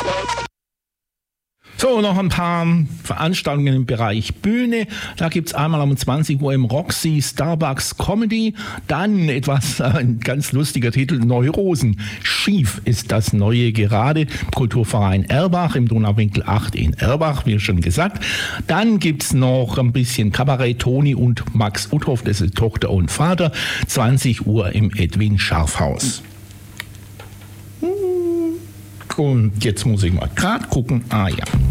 So, noch ein paar Veranstaltungen im Bereich Bühne. Da gibt's einmal um 20 Uhr im Roxy Starbucks Comedy. Dann ein ganz lustiger Titel, Neurosen. Schief ist das neue Gerade. Kulturverein Erbach im Donauwinkel 8 in Erbach, wie schon gesagt. Dann gibt's noch ein bisschen Kabarett, Toni und Max Uthoff, das ist Tochter und Vater. 20 Uhr im Edwin Scharfhaus. Und jetzt muss ich mal gerade gucken. Ja.